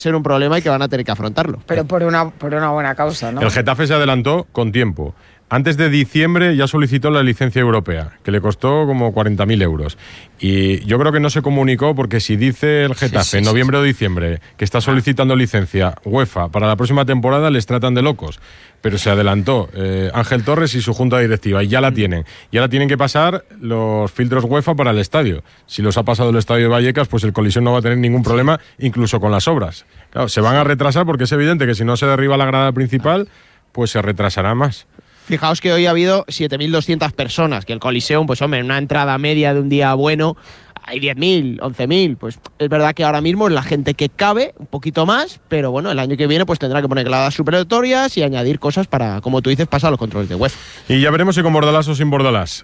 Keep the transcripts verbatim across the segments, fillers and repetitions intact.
ser un problema y que van a tener que afrontarlo. Pero por una, por una buena causa, ¿no? El Getafe se adelantó con tiempo. Antes de diciembre ya solicitó la licencia europea, que le costó como cuarenta mil euros. Y yo creo que no se comunicó porque si dice el Getafe sí, sí, en noviembre sí, sí. o diciembre que está solicitando licencia UEFA para la próxima temporada, les tratan de locos. Pero se adelantó eh, Ángel Torres y su junta directiva y ya la tienen. Y ahora tienen que pasar los filtros UEFA para el estadio. Si los ha pasado el estadio de Vallecas, pues el Colisión no va a tener ningún problema, incluso con las obras. Claro, se van a retrasar porque es evidente que si no se derriba la grada principal, pues se retrasará más. Fijaos que hoy ha habido siete mil doscientas personas, que el Coliseum, pues hombre, en una entrada media de un día bueno hay diez mil, once mil, pues es verdad que ahora mismo es la gente que cabe, un poquito más, pero bueno, el año que viene pues tendrá que poner gradas superatorias y añadir cosas para, como tú dices, pasar los controles de UEFA. Y ya veremos si con Bordalás o sin Bordalás.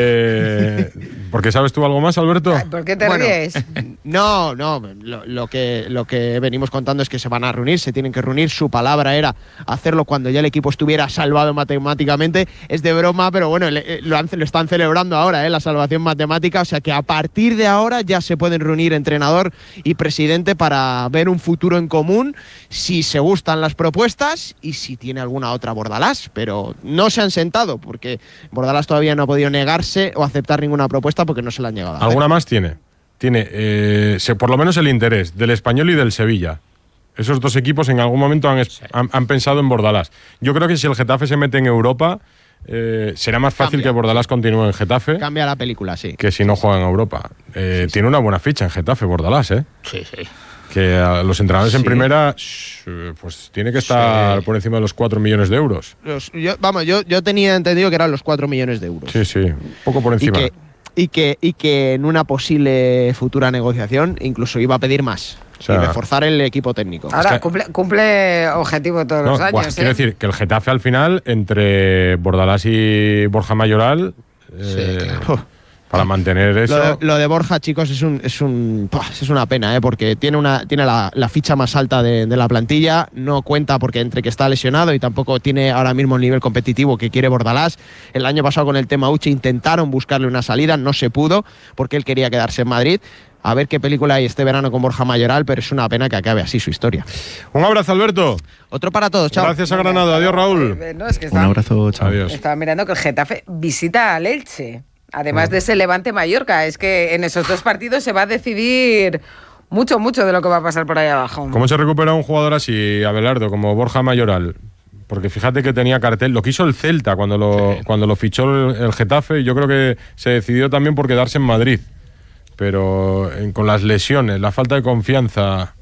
Eh, ¿Porque sabes tú algo más, Alberto? ¿Por qué te bueno, ríes? No, no, lo, lo, que, lo que venimos contando es que se van a reunir, se tienen que reunir, su palabra era hacerlo cuando ya el equipo estuviera salvado matemáticamente, es de broma, pero bueno, lo, han, lo están celebrando ahora, ¿eh? La salvación matemática, o sea que a partir de ahora ya se pueden reunir entrenador y presidente para ver un futuro en común, si se gustan las propuestas y si tiene alguna otra Bordalás, pero no se han sentado porque Bordalás todavía no ha podido negarse o aceptar ninguna propuesta porque no se la han llegado a ver. ¿Alguna más tiene? Tiene eh, por lo menos el interés del Español y del Sevilla. Esos dos equipos en algún momento han, sí. han, han pensado en Bordalás. Yo creo que si el Getafe se mete en Europa, eh, será más fácil Cambia. que Bordalás continúe en Getafe. Cambia la película, sí. Que si no juega en Europa. Eh, sí, tiene sí. una buena ficha en Getafe, Bordalás, ¿eh? Sí, sí. Que a los entrenadores sí. en primera, pues tiene que estar sí. por encima de los cuatro millones de euros. Los, yo, vamos, yo, yo tenía entendido que eran los cuatro millones de euros. Sí, sí, un poco por encima. Y que, y que, y que en una posible futura negociación incluso iba a pedir más. O sea, y reforzar el equipo técnico. Ahora, es que, cumple, cumple objetivo todos no, los años. Buah, ¿eh? Quiero decir que el Getafe al final, entre Bordalás y Borja Mayoral, sí, eh, claro. para mantener eso... Lo de, lo de Borja, chicos, es un es un es una pena, ¿eh? Porque tiene una tiene la, la ficha más alta de, de la plantilla, no cuenta porque entre que está lesionado y tampoco tiene ahora mismo el nivel competitivo que quiere Bordalás. El año pasado con el tema Uche intentaron buscarle una salida, no se pudo porque él quería quedarse en Madrid. A ver qué película hay este verano con Borja Mayoral, pero es una pena que acabe así su historia. Un abrazo, Alberto. Otro para todos, chao. Gracias a Granada, adiós, Raúl. No, es que estaba, un abrazo, chao. Adiós. Estaba mirando que el Getafe visita al Elche, además de ese Levante Mallorca. Es que en esos dos partidos se va a decidir mucho, mucho de lo que va a pasar por ahí abajo. ¿Cómo se recupera un jugador así, Abelardo, como Borja Mayoral? Porque fíjate que tenía cartel, lo quiso el Celta cuando lo, sí. cuando lo fichó el, el Getafe, y yo creo que se decidió también por quedarse en Madrid. Pero en, con las lesiones, la falta de confianza...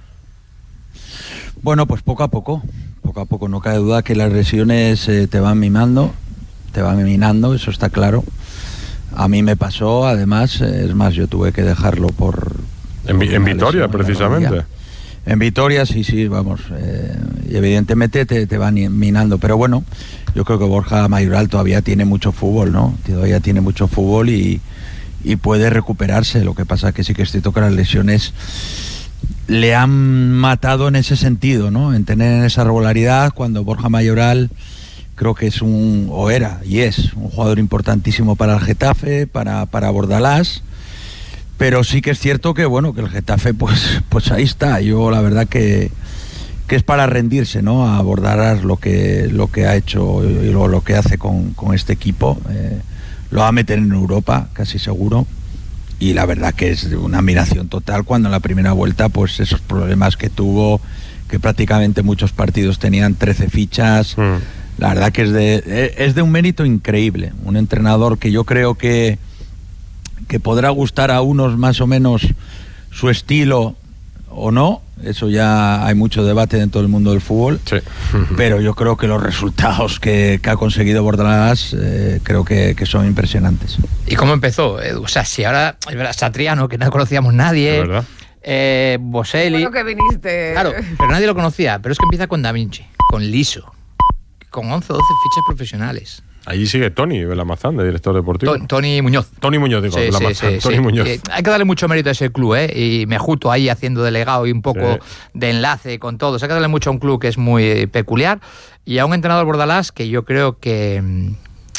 Bueno, pues poco a poco, poco a poco, no cabe duda que las lesiones eh, te van mimando, te van minando, eso está claro. A mí me pasó, además, eh, es más, yo tuve que dejarlo por... En, por en Vitoria, precisamente. En Vitoria, sí, sí, vamos, eh, y evidentemente te, te van minando, pero bueno, yo creo que Borja Mayoral todavía tiene mucho fútbol, ¿no? Todavía tiene mucho fútbol y... y puede recuperarse. Lo que pasa que sí que es cierto que las lesiones le han matado en ese sentido, ¿no? En tener esa regularidad, cuando Borja Mayoral creo que es un, o era, y es, un jugador importantísimo para el Getafe, para, para Bordalás, pero sí que es cierto que, bueno, que el Getafe, pues, pues ahí está. Yo la verdad que, que es para rendirse, ¿no? A Bordalás lo que, lo que ha hecho y lo, lo que hace con, con este equipo. Eh, Lo va a meter en Europa, casi seguro. Y la verdad que es una admiración total cuando en la primera vuelta, pues esos problemas que tuvo, que prácticamente muchos partidos tenían trece fichas. Mm. La verdad que es de, es de un mérito increíble. Un entrenador que yo creo que, que podrá gustar a unos más o menos su estilo o no. Eso ya hay mucho debate dentro del mundo del fútbol, sí. Pero yo creo que los resultados que, que ha conseguido Bordalás eh, creo que, que son impresionantes. ¿Y cómo empezó, Edu? O sea, si ahora, es verdad, Satriano, que no conocíamos nadie, eh, Boselli... Bueno que viniste. Claro, pero nadie lo conocía, pero es que empieza con Da Vinci, con Liso, con once o doce fichas profesionales. Allí sigue Tony Belamazán, de director deportivo. To- Tony Muñoz. Tony Muñoz, digo, sí, Belamazán. Sí, sí, Tony sí. Muñoz. Eh, hay que darle mucho mérito a ese club, ¿eh? Y me justo ahí haciendo delegado y un poco sí. de enlace con todos. Hay que darle mucho a un club que es muy peculiar y a un entrenador Bordalás que yo creo que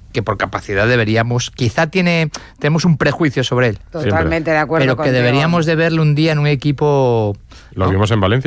que por capacidad deberíamos, quizá tiene tenemos un prejuicio sobre él. Totalmente de acuerdo pero contigo. que deberíamos de verlo un día en un equipo. Lo ¿no? vimos en Valencia.